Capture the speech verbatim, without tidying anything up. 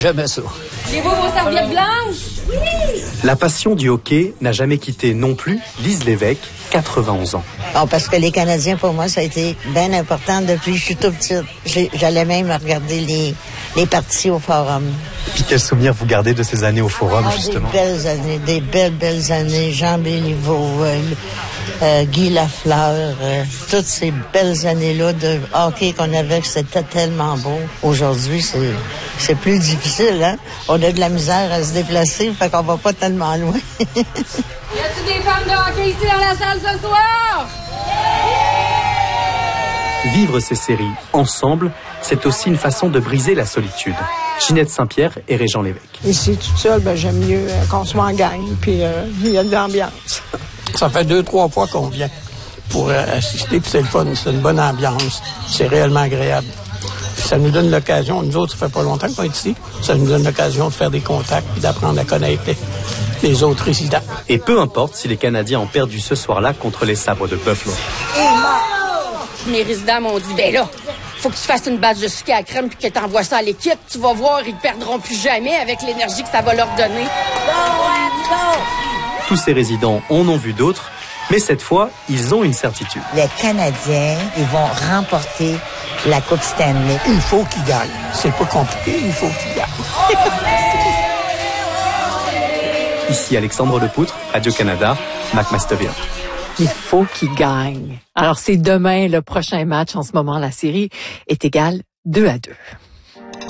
Jamais ça. Voulez-vous vos serviettes blanches? Oui! La passion du hockey n'a jamais quitté non plus Lise Lévesque, quatre-vingt-onze ans. Oh, parce que les Canadiens, pour moi, ça a été bien important depuis que je suis toute petite. J'ai, j'allais même regarder les, les parties au Forum. Puis quel souvenir vous gardez de ces années au Forum, ah, justement? Des belles années, des belles, belles années. Jean Béliveau, euh, euh, Guy Lafleur, euh, toutes ces belles années-là de hockey qu'on avait, c'était tellement beau. Aujourd'hui, c'est, c'est plus difficile, hein? On a de la misère à se déplacer, fait qu'on va pas tellement loin. Y a-t-il des femmes de hockey ici dans la salle ce soir? Vivre ces séries ensemble, c'est aussi une façon de briser la solitude. Ginette Saint-Pierre et Régent Lévesque. Ici, toute seule, ben, j'aime mieux euh, qu'on soit en gang, puis euh, il y a de l'ambiance. Ça fait deux, trois fois qu'on vient pour euh, assister, puis c'est le fun, c'est une bonne ambiance. C'est réellement agréable. Puis ça nous donne l'occasion, nous autres, ça fait pas longtemps qu'on est ici, ça nous donne l'occasion de faire des contacts et d'apprendre à connaître les, les autres résidents. Et peu importe si les Canadiens ont perdu ce soir-là contre les Sabres de Buffalo. Mes résidents m'ont dit, ben là, faut que tu fasses une bâche de sucre à la crème puis que t'envoies ça à l'équipe. Tu vas voir, ils ne perdront plus jamais avec l'énergie que ça va leur donner. Tous ces résidents en ont vu d'autres, mais cette fois, ils ont une certitude. Les Canadiens, ils vont remporter la Coupe Stanley. Il faut qu'ils gagnent. C'est pas compliqué, il faut qu'ils gagnent. Ici Alexandre Lepoutre, Radio-Canada, McMasterville. Il faut qu'il gagne. Alors, c'est demain le prochain match. En ce moment, la série est égale deux à deux.